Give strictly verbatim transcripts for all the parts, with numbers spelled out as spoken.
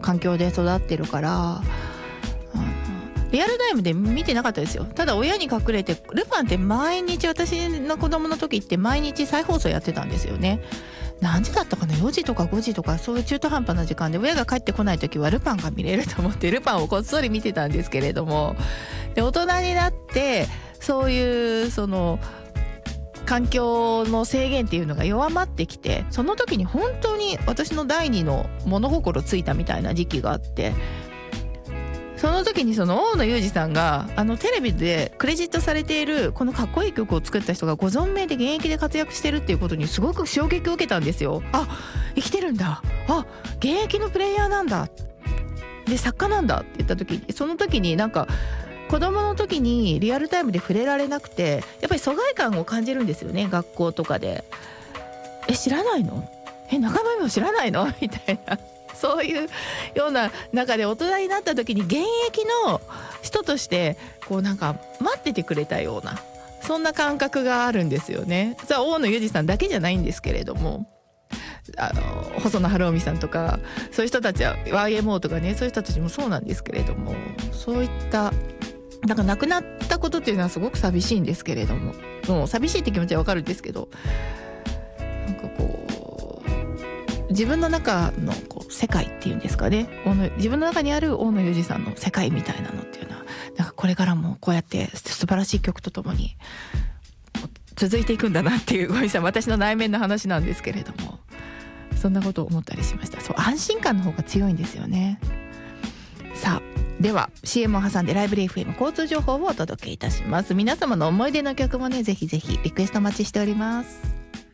環境で育ってるから、うん、リアルタイムで見てなかったですよ。ただ親に隠れて、ルパンって毎日、私の子供の時って毎日再放送やってたんですよね。何時だったかな、よじとかごじとか、そういう中途半端な時間で、親が帰ってこない時はルパンが見れると思ってルパンをこっそり見てたんですけれども、で大人になってそういうその環境の制限っていうのが弱まってきて、その時に本当に私の第二の物心ついたみたいな時期があって、その時にその大野裕二さんがあのテレビでクレジットされているこのかっこいい曲を作った人がご存命で現役で活躍してるっていうことにすごく衝撃を受けたんですよ。あ、生きてるんだ、あ、現役のプレイヤーなんだ、で作家なんだって言った時に、その時になんか子供の時にリアルタイムで触れられなくて、やっぱり疎外感を感じるんですよね、学校とかで。え、知らないの？え、中村も知らないの？みたいな、そういうような中で大人になった時に現役の人としてこうなんか待っててくれたような、そんな感覚があるんですよね。それは大野裕二さんだけじゃないんですけれども、あの細野晴臣さんとかそういう人たちは ワイエムオー とかね、そういう人たちもそうなんですけれども、そういったなんか亡くなったことっていうのはすごく寂しいんですけれども、もう寂しいって気持ちはわかるんですけど、なんかこう自分の中のこう世界っていうんですかね、自分の中にある大野裕二さんの世界みたいなのっていうのは、なんかこれからもこうやって素晴らしい曲とともに続いていくんだなっていう、ごめんなさい、私の内面の話なんですけれども、そんなことを思ったりしました。そう、安心感の方が強いんですよね。さあ、では シーエム を挟んでライブリー エフエム 交通情報をお届けいたします。皆様の思い出の曲もね、ぜひぜひリクエストお待ちしております。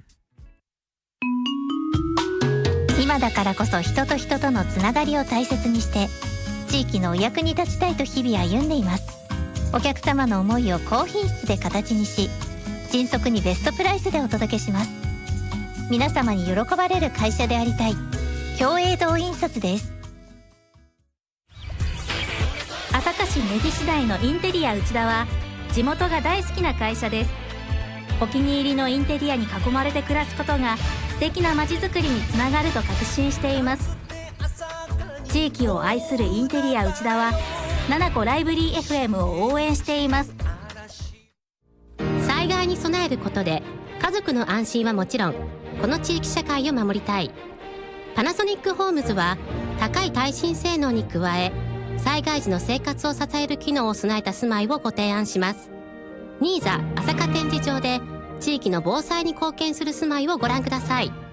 今だからこそ人と人とのつながりを大切にして、地域のお役に立ちたいと日々歩んでいます。お客様の思いを高品質で形にし、迅速にベストプライスでお届けします。皆様に喜ばれる会社でありたい。共栄堂印刷です。 朝霞市根岸台のインテリア内田は地元が大好きな会社です。お気に入りのインテリアに囲まれて暮らすことが素敵な街づくりにつながると確信しています。地域を愛するインテリア内田はななこライブリー エフエム を応援しています。 災害に備えることで家族の安心はもちろん、この地域社会を守りたい。パナソニックホームズは高い耐震性能に加え、災害時の生活を支える機能を備えた住まいをご提案します。ニーザ朝霞展示場で地域の防災に貢献する住まいをご覧ください。